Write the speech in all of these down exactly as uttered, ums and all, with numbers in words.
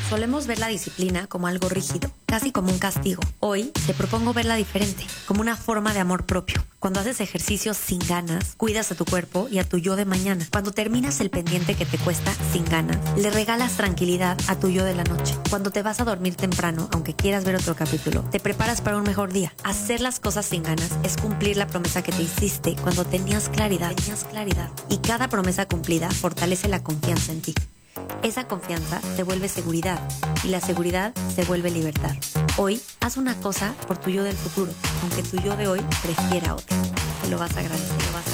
Solemos ver la disciplina como algo rígido, casi como un castigo. Hoy te propongo verla diferente, como una forma de amor propio. Cuando haces ejercicio sin ganas, cuidas a tu cuerpo y a tu yo de mañana. Cuando terminas el pendiente que te cuesta sin ganas, le regalas tranquilidad a tu yo de la noche. Cuando te vas a dormir temprano, aunque quieras ver otro capítulo, te preparas para un mejor día. Hacer las cosas sin ganas es cumplir la promesa que te hiciste cuando tenías claridad. Tenías claridad. Y cada promesa cumplida fortalece la confianza en ti. Esa confianza se vuelve seguridad y la seguridad se vuelve libertad. Hoy, haz una cosa por tu yo del futuro, aunque tu yo de hoy prefiera otra. Te lo vas a agradecer, te lo vas a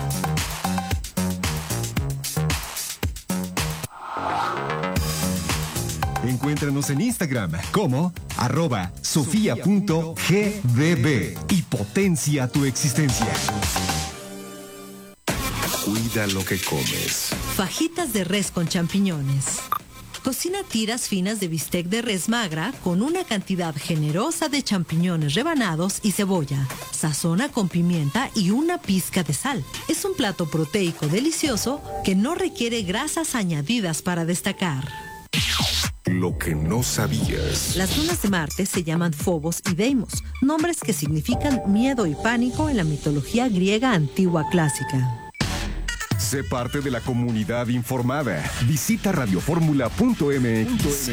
agradecer. Encuéntranos en Instagram como arroba sofía punto g d b y potencia tu existencia. Cuida lo que comes. Fajitas de res con champiñones. Cocina tiras finas de bistec de res magra con una cantidad generosa de champiñones rebanados y cebolla. Sazona con pimienta y una pizca de sal. Es un plato proteico delicioso que no requiere grasas añadidas para destacar. Lo que no sabías. Las lunas de Marte se llaman Phobos y Deimos, nombres que significan miedo y pánico en la mitología griega antigua clásica. Sé parte de la comunidad informada. Visita radioformula punto m x.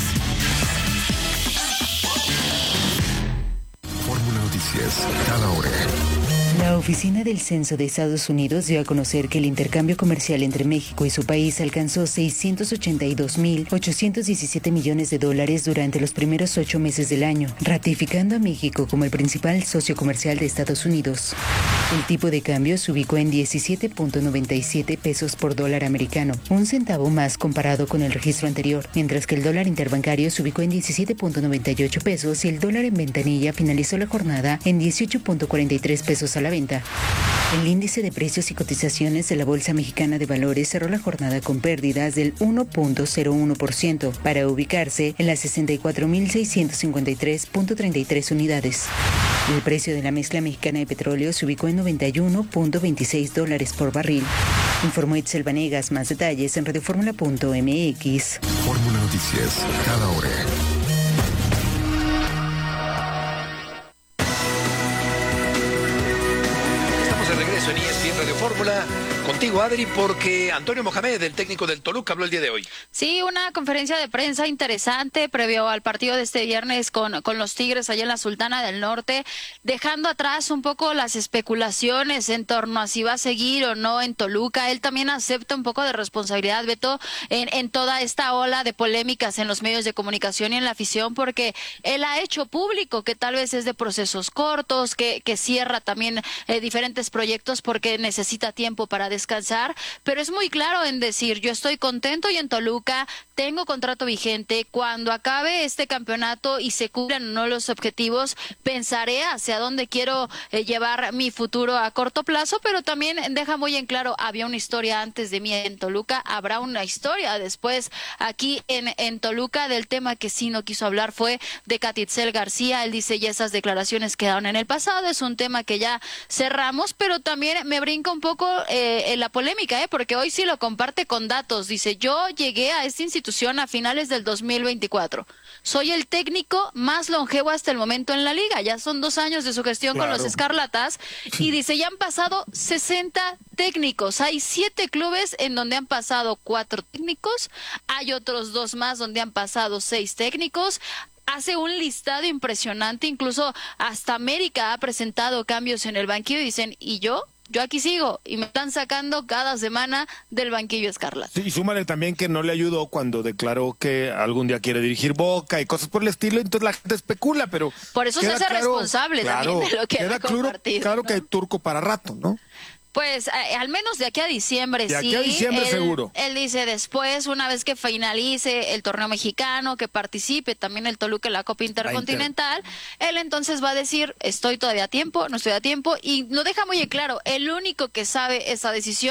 Fórmula Noticias, cada hora. La Oficina del Censo de Estados Unidos dio a conocer que el intercambio comercial entre México y su país alcanzó seiscientos ochenta y dos mil ochocientos diecisiete millones de dólares durante los primeros ocho meses del año, ratificando a México como el principal socio comercial de Estados Unidos. El tipo de cambio se ubicó en diecisiete punto noventa y siete pesos por dólar americano, un centavo más comparado con el registro anterior, mientras que el dólar interbancario se ubicó en diecisiete punto noventa y ocho pesos y el dólar en ventanilla finalizó la jornada en dieciocho punto cuarenta y tres pesos a la venta. El índice de precios y cotizaciones de la Bolsa Mexicana de Valores cerró la jornada con pérdidas del uno punto cero uno por ciento para ubicarse en las sesenta y cuatro mil seiscientos cincuenta y tres punto treinta y tres unidades. El precio de la mezcla mexicana de petróleo se ubicó en noventa y uno punto veintiséis dólares por barril. Informó Itzel Vanegas. Más detalles en radioformula punto m x. Fórmula Noticias, cada hora. De regreso en E S P N Radio Fórmula, contigo Adri, porque Antonio Mohamed, el técnico del Toluca, habló el día de hoy. Sí, una conferencia de prensa interesante previo al partido de este viernes con, con los Tigres allá en la Sultana del Norte, dejando atrás un poco las especulaciones en torno a si va a seguir o no en Toluca. Él también acepta un poco de responsabilidad, Beto, en, en toda esta ola de polémicas en los medios de comunicación y en la afición, porque él ha hecho público que tal vez es de procesos cortos, que, que cierra también eh, diferentes proyectos porque necesita tiempo para descansar, pero es muy claro en decir, yo estoy contento y en Toluca tengo contrato vigente, cuando acabe este campeonato y se cumplan o no los objetivos, pensaré hacia dónde quiero eh, llevar mi futuro a corto plazo, pero también deja muy en claro, había una historia antes de mí en Toluca, habrá una historia después aquí en, en Toluca. Del tema que sí no quiso hablar fue de Catitzel García. Él dice, ya esas declaraciones quedaron en el pasado, es un tema que ya cerramos, pero también me brinca un poco eh, en la polémica, ¿eh? Porque hoy sí lo comparte con datos. Dice, yo llegué a esta institución a finales del dos mil veinticuatro. Soy el técnico más longevo hasta el momento en la liga. Ya son dos años de su gestión claro. con los Escarlatas. Y dice, ya han pasado sesenta técnicos. Hay siete clubes en donde han pasado cuatro técnicos. Hay otros dos más donde han pasado seis técnicos. Hace un listado impresionante, incluso hasta América ha presentado cambios en el banquillo y dicen, ¿y yo? Yo aquí sigo y me están sacando cada semana del banquillo Escarlata. Sí, y súmale también que no le ayudó cuando declaró que algún día quiere dirigir Boca y cosas por el estilo, entonces la gente especula, pero... Por eso se hace claro, responsable claro, también de lo que ha compartido. Claro ¿no? que hay turco para rato, ¿no? Pues eh, al menos de aquí a diciembre, de sí. De aquí a diciembre él, seguro. Él dice después, una vez que finalice el torneo mexicano, que participe también el Toluca en la Copa Intercontinental, Inter. él entonces va a decir, estoy todavía a tiempo, no estoy a tiempo, y no deja muy claro, el único que sabe esa decisión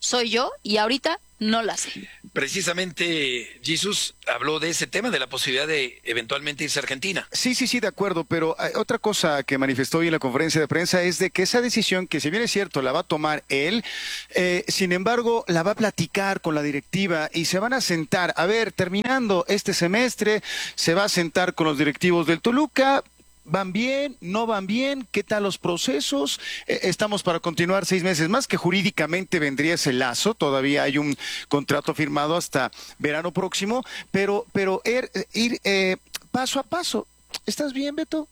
soy yo y ahorita no la sé. Precisamente, Jesús habló de ese tema, de la posibilidad de eventualmente irse a Argentina. Sí, sí, sí, de acuerdo, pero eh, otra cosa que manifestó hoy en la conferencia de prensa es de que esa decisión, que si bien es cierto, la va a tomar él, eh, sin embargo, la va a platicar con la directiva y se van a sentar, a ver, terminando este semestre, se va a sentar con los directivos del Toluca. ¿Van bien? ¿No van bien? ¿Qué tal los procesos? Eh, estamos para continuar seis meses más, que jurídicamente vendría ese lazo. Todavía hay un contrato firmado hasta verano próximo, pero, pero er, ir eh, paso a paso. ¿Estás bien, Beto?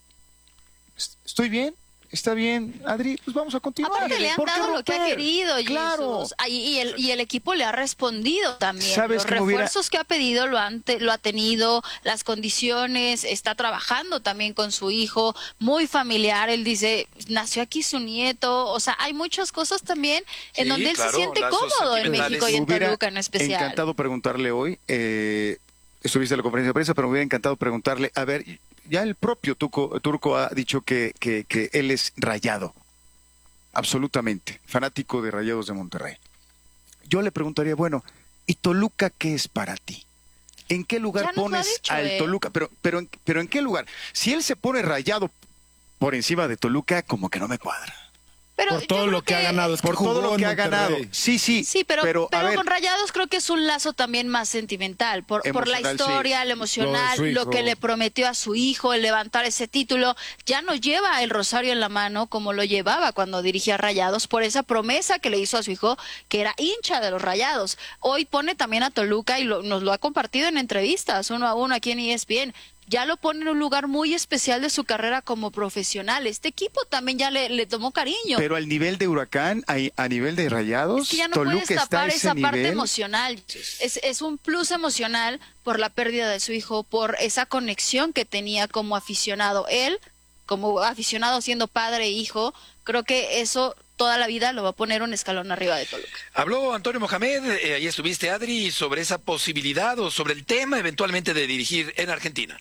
¿Estoy bien? ¿Está bien, Adri? Pues vamos a continuar. Aparte le han dado lo que ha querido, claro. Jesús. Y, y, el, y el equipo le ha respondido también. ¿Sabes Los que refuerzos hubiera... que ha pedido lo, han te, lo ha tenido, las condiciones, está trabajando también con su hijo, muy familiar. Él dice, nació aquí su nieto. O sea, hay muchas cosas también en Sí, donde él claro, se siente lazos cómodo en sentimentales. México y en Hubiera Toluca en especial. encantado preguntarle hoy, eh, estuviste en la conferencia de prensa, pero me hubiera encantado preguntarle, a ver, ya el propio Turco, Turco ha dicho que, que, que él es rayado. Absolutamente, fanático de Rayados de Monterrey. Yo le preguntaría, bueno, ¿y Toluca qué es para ti? ¿En qué lugar Ya nos lo ha pones dicho, al eh. Toluca? Pero, pero, pero ¿en qué lugar? Si él se pone Rayado por encima de Toluca, como que no me cuadra. Pero Por yo todo creo lo que ha ganado. Es que Por jugó todo lo en que ha Monterrey. ganado. Sí, sí. Sí, pero, pero, pero, a ver, con Rayados creo que es un lazo también más sentimental, por, por la Emocional, historia, sí. el emocional, Lo de su lo hijo. que le prometió a su hijo, el levantar ese título. Ya no lleva el rosario en la mano como lo llevaba cuando dirigía Rayados, por esa promesa que le hizo a su hijo, que era hincha de los Rayados. Hoy pone también a Toluca y lo, nos lo ha compartido en entrevistas, uno a uno aquí en E S P N. Ya lo pone en un lugar muy especial de su carrera como profesional. Este equipo también ya le, le tomó cariño. pero al nivel de Huracán, a, a nivel de Rayados, Es que ya no Toluca puedes está a tapar ese esa parte nivel. emocional. Es, es un plus emocional por la pérdida de su hijo, por esa conexión que tenía como aficionado. Él, como aficionado siendo padre e hijo, creo que eso toda la vida lo va a poner un escalón arriba de Toluca. Habló Antonio Mohamed, eh, ahí estuviste, Adri, sobre esa posibilidad o sobre el tema eventualmente de dirigir en Argentina.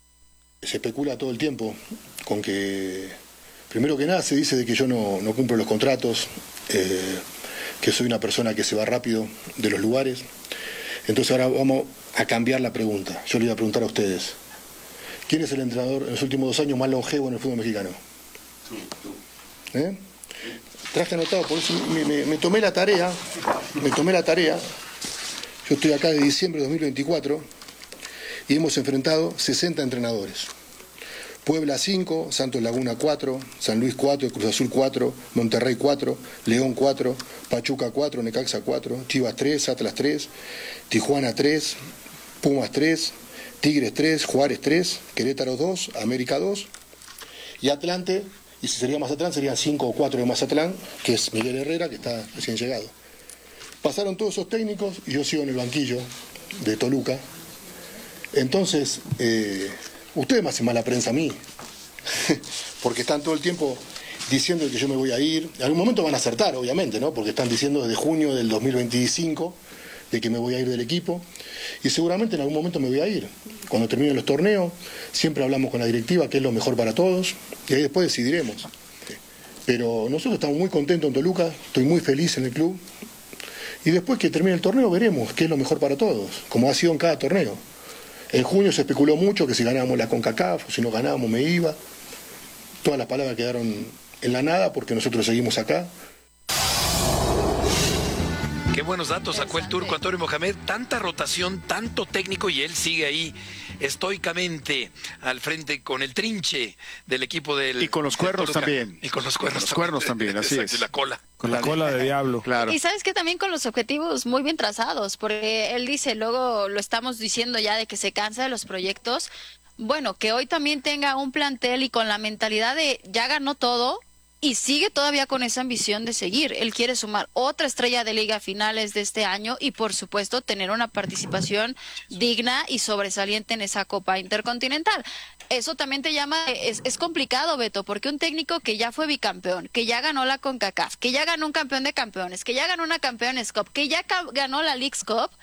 Se especula todo el tiempo con que, primero que nada, se dice de que yo no, no cumplo los contratos, eh, que soy una persona que se va rápido de los lugares. Entonces ahora vamos a cambiar la pregunta. Yo le voy a preguntar a ustedes, ¿quién es el entrenador en los últimos dos años más longevo en el fútbol mexicano? ¿Eh? Traje anotado, por eso me, me, me tomé la tarea, me tomé la tarea. Yo estoy acá de diciembre de dos mil veinticuatro y hemos enfrentado sesenta entrenadores. Puebla cinco, Santos Laguna cuatro, San Luis cuatro, Cruz Azul cuatro, Monterrey cuatro, León cuatro, Pachuca cuatro, Necaxa cuatro, Chivas tres, Atlas tres, Tijuana tres, Pumas tres, Tigres tres, Juárez tres, Querétaro dos, América dos y Atlante, y si sería Mazatlán serían cinco o cuatro de Mazatlán, que es Miguel Herrera, que está recién llegado. Pasaron todos esos técnicos y yo sigo en el banquillo de Toluca. Entonces, eh, ustedes me hacen mala prensa a mí, porque están todo el tiempo diciendo que yo me voy a ir. En algún momento van a acertar, obviamente, ¿no? Porque están diciendo desde junio del dos mil veinticinco de que me voy a ir del equipo, y seguramente en algún momento me voy a ir. Cuando terminen los torneos, siempre hablamos con la directiva qué es lo mejor para todos, y ahí después decidiremos. Pero nosotros estamos muy contentos en Toluca, estoy muy feliz en el club, y después que termine el torneo veremos qué es lo mejor para todos, como ha sido en cada torneo. En junio se especuló mucho que si ganábamos la CONCACAF o si no ganábamos me iba. Todas las palabras quedaron en la nada porque nosotros seguimos acá. Qué buenos datos sacó el turco Antonio Mohamed, tanta rotación, tanto técnico y él sigue ahí estoicamente al frente con el trinche del equipo del... Y con los cuernos también. Y con los cuernos, Con los cuernos también, así Exacto, es. y la cola. Con la cola de diablo. Claro. Y sabes que también con los objetivos muy bien trazados, porque él dice, luego lo estamos diciendo ya de que se cansa de los proyectos. Bueno, que hoy también tenga un plantel y con la mentalidad de ya ganó todo y sigue todavía con esa ambición de seguir. Él quiere sumar otra estrella de liga a finales de este año y por supuesto tener una participación digna y sobresaliente en esa Copa Intercontinental. Eso también te llama, es, es complicado, Beto, porque un técnico que ya fue bicampeón, que ya ganó la CONCACAF, que ya ganó un campeón de campeones, que ya ganó una Campeones Cup, que ya ca- ganó la Leagues Cup,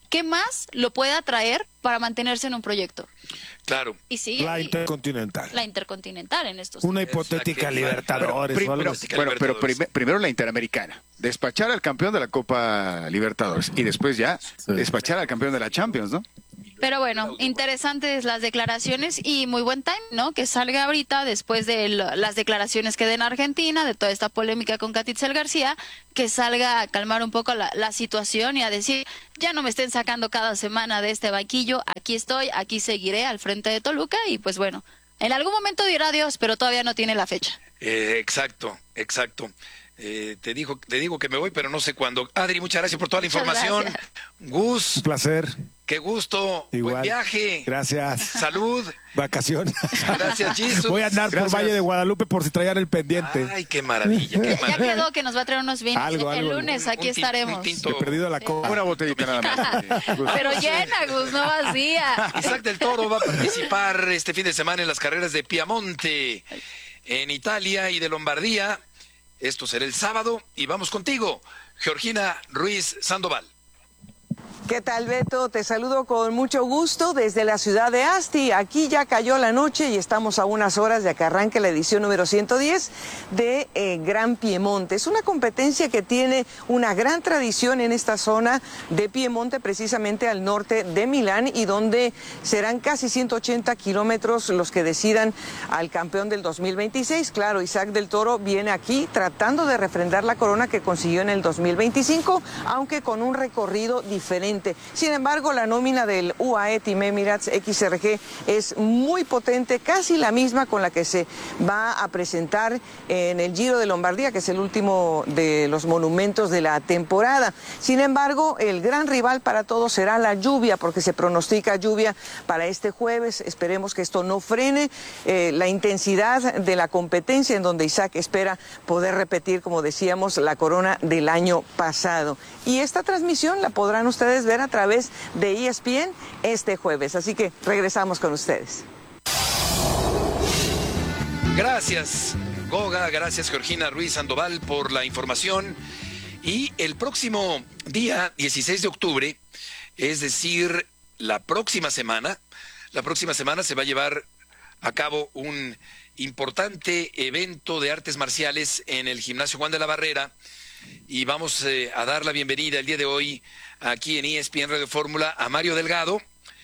¿qué más lo puede atraer para mantenerse en un proyecto? Claro. Y sigue La ahí. Intercontinental. La Intercontinental en estos Una tiempos. hipotética que- Libertadores. Pri- o algo pero, así. bueno, pero prim- primero la Interamericana, despachar al campeón de la Copa Libertadores y después ya despachar al campeón de la Champions, ¿no? Pero bueno, interesantes las declaraciones y muy buen time, ¿no? Que salga ahorita después de lo- las declaraciones que den Argentina, de toda esta polémica con Catitzel García, que salga a calmar un poco la, la situación y a decir, ya no me estén sacando cada semana de este banquillo, aquí estoy, aquí seguiré al frente de Toluca y pues bueno, en algún momento dirá adiós, pero todavía no tiene la fecha. Eh, exacto, exacto. Eh, te, digo, te digo que me voy, pero no sé cuándo. Adri, muchas gracias por toda la Muchas información. gracias. Gus, Un placer. qué gusto. Igual. Buen viaje. Gracias. Salud. Vacaciones. Gracias, Jesus. Voy a andar Gracias. por Valle de Guadalupe por si traían el pendiente. Ay, qué maravilla, qué Ya maravilla. quedó que nos va a traer unos vinos. Algo, el algo. lunes aquí Un tin- estaremos. un tinto. He perdido la copa. Una botellita nada más. Pero llena, Gus, no vacía. Isaac del Toro va a participar este fin de semana en las carreras de Piamonte, en Italia y de Lombardía. Esto será el sábado y vamos contigo, Georgina Ruiz Sandoval. ¿Qué tal, Beto? Te saludo con mucho gusto desde la ciudad de Asti. Aquí ya cayó la noche y estamos a unas horas de que arranque la edición número ciento diez de eh, Gran Piemonte. Es una competencia que tiene una gran tradición en esta zona de Piemonte, precisamente al norte de Milán, y donde serán casi ciento ochenta kilómetros los que decidan al campeón del dos mil veintiséis. Claro, Isaac del Toro viene aquí tratando de refrendar la corona que consiguió en el dos mil veinticinco, aunque con un recorrido diferente. Sin embargo, la nómina del U A E Team Emirates X R G es muy potente, casi la misma con la que se va a presentar en el Giro de Lombardía, que es el último de los monumentos de la temporada. Sin embargo, el gran rival para todos será la lluvia, porque se pronostica lluvia para este jueves. Esperemos que esto no frene eh, la intensidad de la competencia, en donde Isaac espera poder repetir, como decíamos, la corona del año pasado. Y esta transmisión la podrán ustedes ver a través de E S P N este jueves. Así que regresamos con ustedes. Gracias, Goga, gracias, Georgina Ruiz Sandoval, por la información. Y el próximo día, dieciséis de octubre, es decir, la próxima semana, la próxima semana se va a llevar a cabo un importante evento de artes marciales en el Gimnasio Juan de la Barrera. Y vamos eh, a dar la bienvenida el día de hoy aquí en E S P N Radio Fórmula a Mario Delgado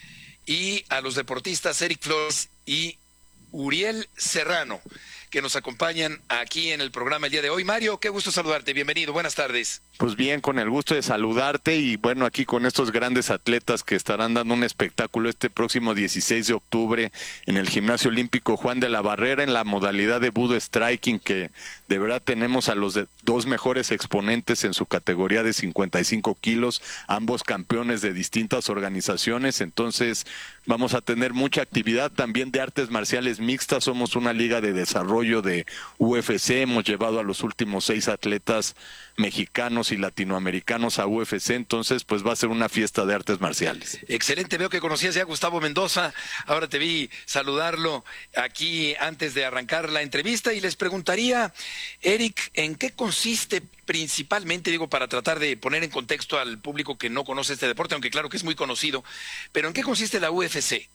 y a los deportistas Eric Flores y Uriel Serrano, que nos acompañan aquí en el programa el día de hoy. Mario, qué gusto saludarte, bienvenido, buenas tardes. Pues bien, con el gusto de saludarte y bueno, aquí con estos grandes atletas que estarán dando un espectáculo este próximo dieciséis de octubre en el Gimnasio Olímpico Juan de la Barrera en la modalidad de Budo Striking, que de verdad tenemos a los de, dos mejores exponentes en su categoría de cincuenta y cinco kilos, ambos campeones de distintas organizaciones, entonces vamos a tener mucha actividad también de artes marciales mixtas. Somos una liga de desarrollo de U F C, hemos llevado a los últimos seis atletas mexicanos y latinoamericanos a U F C, entonces pues va a ser una fiesta de artes marciales. Excelente, veo que conocías ya a Gustavo Mendoza, ahora te vi saludarlo aquí antes de arrancar la entrevista y les preguntaría, Eric, ¿en qué consiste principalmente, digo, para tratar de poner en contexto al público que no conoce este deporte, aunque claro que es muy conocido, pero ¿en qué consiste la U F C?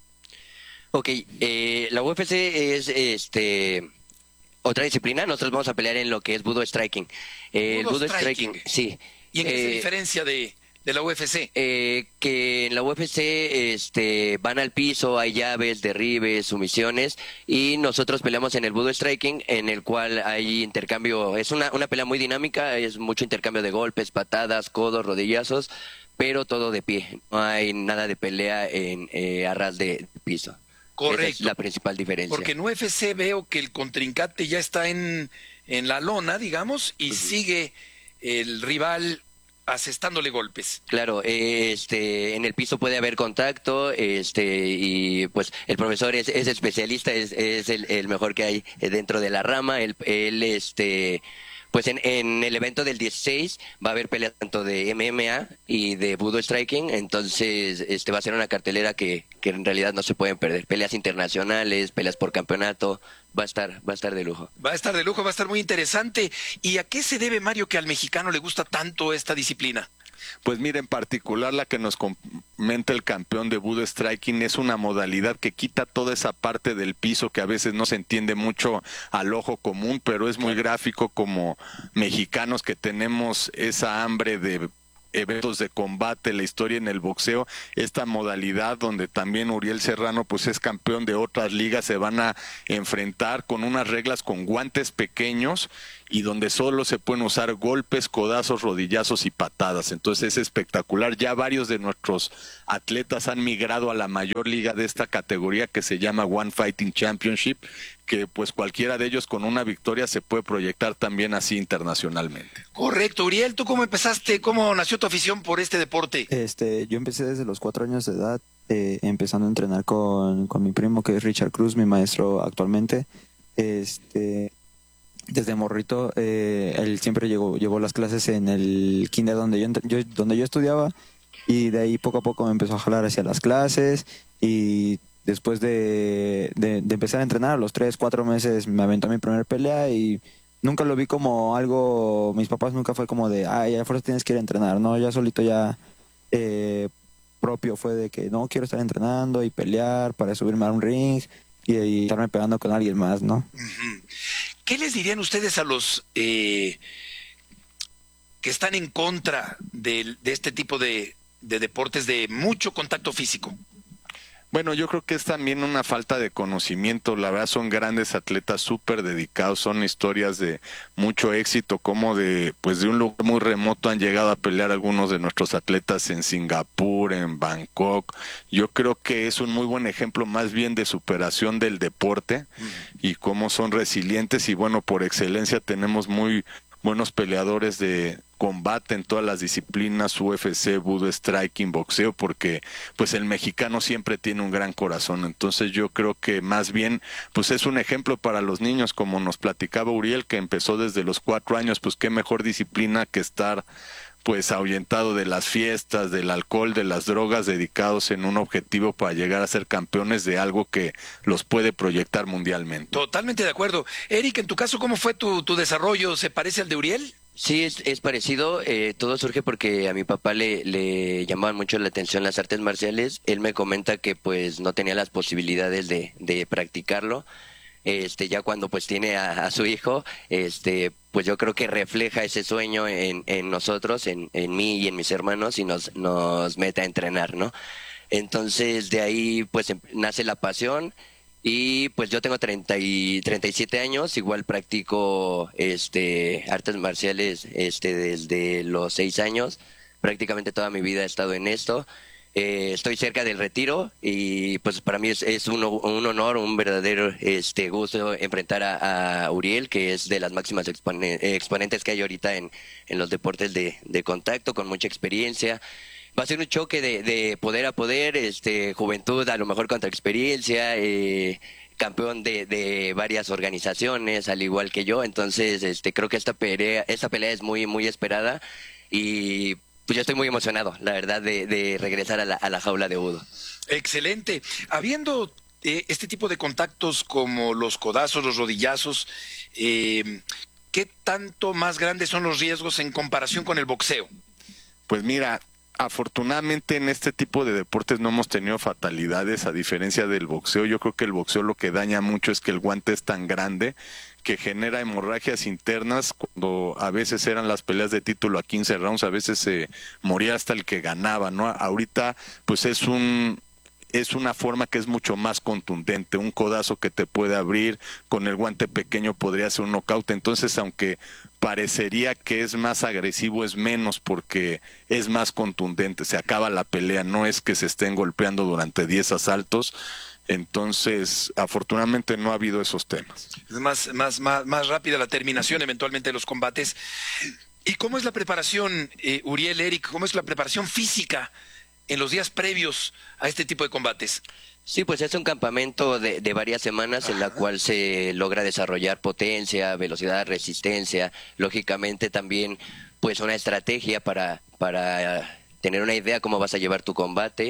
Ok, eh, la U F C es este otra disciplina. Nosotros vamos a pelear en lo que es Budo Striking. Eh, Budo el Budo Striking. Striking, sí. ¿Y en qué se Eh, diferencia de, de la U F C? Eh, que en la U F C este, van al piso, hay llaves, derribes, sumisiones, y nosotros peleamos en el Budo Striking, en el cual hay intercambio, es una, una pelea muy dinámica, es mucho intercambio de golpes, patadas, codos, rodillazos, pero todo de pie, no hay nada de pelea en eh, a ras de piso. Correcto. Esa es la principal diferencia. Porque en U F C veo que el contrincante ya está en, en la lona, digamos, y uh-huh. sigue el rival asestándole golpes. Claro, eh, este, en el piso puede haber contacto, este, y pues el profesor es, es especialista, es, es el, el mejor que hay dentro de la rama. Él, él este, pues en, en el evento del dieciséis va a haber peleas tanto de M M A y de Budo Striking, entonces este va a ser una cartelera que, que en realidad no se pueden perder. Peleas internacionales, peleas por campeonato, va a estar, va a estar de lujo. Va a estar de lujo, va a estar muy interesante. ¿Y a qué se debe, Mario, que al mexicano le gusta tanto esta disciplina? Pues mira, en particular la que nos comenta el campeón de Budo Striking es una modalidad que quita toda esa parte del piso que a veces no se entiende mucho al ojo común, pero es muy gráfico como mexicanos que tenemos esa hambre de eventos de combate, la historia en el boxeo, esta modalidad donde también Uriel Serrano pues es campeón de otras ligas, se van a enfrentar con unas reglas con guantes pequeños y donde solo se pueden usar golpes, codazos, rodillazos y patadas. Entonces es espectacular. Ya varios de nuestros atletas han migrado a la mayor liga de esta categoría que se llama One Fighting Championship, que pues cualquiera de ellos con una victoria se puede proyectar también así internacionalmente. Correcto. Uriel, ¿tú cómo empezaste? ¿Cómo nació tu afición por este deporte? Este, yo empecé desde los cuatro años de edad, eh, empezando a entrenar con, con mi primo, que es Richard Cruz, mi maestro actualmente. Este, desde morrito, eh, él siempre llegó, llevó las clases en el kinder donde yo, yo, donde yo estudiaba, y de ahí poco a poco me empezó a jalar hacia las clases, y después de, de, de empezar a entrenar, a los tres, cuatro meses me aventó mi primer pelea y nunca lo vi como algo, mis papás nunca fue como de, ay, a fuerza tienes que ir a entrenar, no, ya solito ya eh, propio fue de que no, quiero estar entrenando y pelear para subirme a un ring y, y estarme pegando con alguien más, ¿no? Uh-huh. ¿Qué les dirían ustedes a los eh, que están en contra de, de este tipo de, de deportes de mucho contacto físico? Bueno, yo creo que es también una falta de conocimiento. La verdad son grandes atletas súper dedicados, son historias de mucho éxito, como de pues de un lugar muy remoto han llegado a pelear algunos de nuestros atletas en Singapur, en Bangkok. Yo creo que es un muy buen ejemplo más bien de superación del deporte y cómo son resilientes, y bueno, por excelencia tenemos muy buenos peleadores de combate en todas las disciplinas, U F C, Budo Striking, boxeo, porque pues el mexicano siempre tiene un gran corazón. Entonces yo creo que más bien pues es un ejemplo para los niños, como nos platicaba Uriel, que empezó desde los cuatro años, pues qué mejor disciplina que estar pues ahuyentado de las fiestas, del alcohol, de las drogas, dedicados en un objetivo para llegar a ser campeones de algo que los puede proyectar mundialmente. Totalmente de acuerdo. Eric, en tu caso, ¿cómo fue tu, tu desarrollo? ¿Se parece al de Uriel? Sí, es, es parecido. Eh, todo surge porque a mi papá le, le llamaban mucho la atención las artes marciales. Él me comenta que pues no tenía las posibilidades de, de practicarlo. Este, ya cuando pues tiene a, a su hijo, este, pues yo creo que refleja ese sueño en, en nosotros, en, en mí y en mis hermanos, y nos, nos mete a entrenar, ¿no? Entonces de ahí pues nace la pasión. Y pues yo tengo treinta y siete años, igual practico este artes marciales este desde los seis años, prácticamente toda mi vida he estado en esto. Eh, estoy cerca del retiro y pues para mí es, es un, un honor, un verdadero este gusto enfrentar a, a Uriel, que es de las máximas expone, exponentes que hay ahorita en, en los deportes de, de contacto, con mucha experiencia. Va a ser un choque de, de poder a poder, este juventud a lo mejor contra experiencia, eh, campeón de, de varias organizaciones, al igual que yo. Entonces este creo que esta pelea, esta pelea es muy, muy esperada y pues yo estoy muy emocionado, la verdad, de, de regresar a la, a la jaula de Budo. Excelente. Habiendo eh, este tipo de contactos como los codazos, los rodillazos, eh, ¿qué tanto más grandes son los riesgos en comparación con el boxeo? Pues mira, afortunadamente en este tipo de deportes no hemos tenido fatalidades, a diferencia del boxeo. Yo creo que el boxeo lo que daña mucho es que el guante es tan grande que genera hemorragias internas. Cuando a veces eran las peleas de título a quince rounds, a veces se moría hasta el que ganaba, ¿no? Ahorita pues es un es una forma que es mucho más contundente. Un codazo que te puede abrir, con el guante pequeño podría ser un knockout. Entonces, aunque parecería que es más agresivo, es menos porque es más contundente, se acaba la pelea, no es que se estén golpeando durante diez asaltos. Entonces, afortunadamente no ha habido esos temas. Es más, más, más, más rápida la terminación eventualmente de los combates. ¿Y cómo es la preparación, eh, Uriel, Eric? ¿Cómo es la preparación física en los días previos a este tipo de combates? Sí, pues es un campamento de, de varias semanas. Ajá. En la cual se logra desarrollar potencia, velocidad, resistencia, lógicamente también pues una estrategia para, para tener una idea cómo vas a llevar tu combate.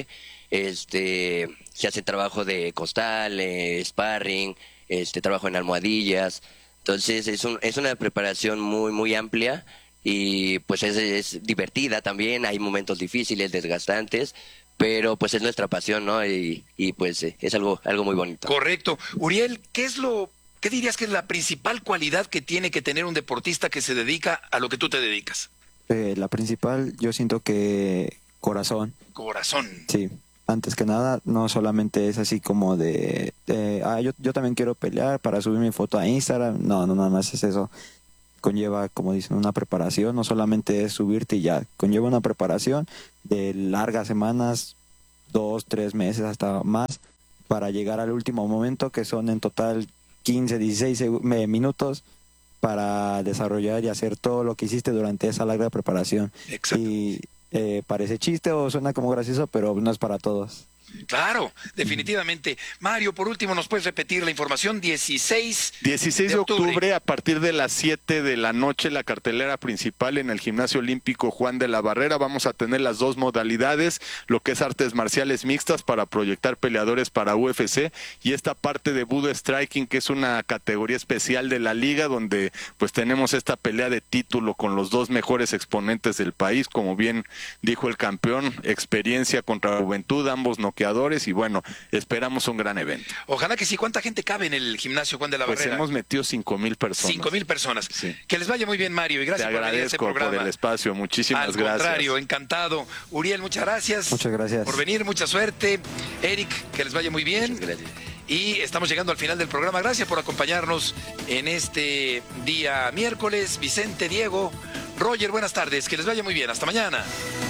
Este, se hace trabajo de costal, eh, sparring, este, trabajo en almohadillas. Entonces es, un, es una preparación muy, muy amplia. y pues es, es divertida también, hay momentos difíciles, desgastantes, pero pues es nuestra pasión, ¿no? Y, y pues es algo, algo muy bonito. Correcto. Uriel, ¿qué es lo, qué dirías que es la principal cualidad que tiene que tener un deportista que se dedica a lo que tú te dedicas? Eh, la principal, yo siento que corazón. Corazón. Sí. Antes que nada, no solamente es así como de, de ah, yo, yo también quiero pelear para subir mi foto a Instagram. No, no, nada más es eso. Conlleva, como dicen, una preparación. No solamente es subirte y ya. Conlleva una preparación de largas semanas, dos, tres meses, hasta más, para llegar al último momento, que son en total quince, dieciséis minutos, para desarrollar y hacer todo lo que hiciste durante esa larga preparación. Exacto. Y eh, parece chiste o suena como gracioso, pero no es para todos. Claro, definitivamente. Mario, por último, ¿nos puedes repetir la información? dieciséis de octubre, a partir de las siete de la noche, la cartelera principal en el Gimnasio Olímpico Juan de la Barrera. Vamos a tener las dos modalidades, lo que es artes marciales mixtas para proyectar peleadores para U F C, y esta parte de Budo Striking, que es una categoría especial de la liga, donde pues tenemos esta pelea de título con los dos mejores exponentes del país, como bien dijo el campeón, experiencia contra juventud, ambos no y bueno, esperamos un gran evento. Ojalá que sí. ¿Cuánta gente cabe en el Gimnasio Juan de la Barrera? Pues hemos metido cinco mil personas. Cinco mil personas. Sí. Que les vaya muy bien, Mario, y gracias Te por venir a este programa. por el espacio, muchísimas Al gracias. Al contrario, encantado. Uriel, muchas gracias. Muchas gracias. Por venir, mucha suerte. Eric, que les vaya muy bien. Muchas gracias. Y estamos llegando al final del programa. Gracias por acompañarnos en este día miércoles. Vicente, Diego, Roger, buenas tardes. Que les vaya muy bien. Hasta mañana.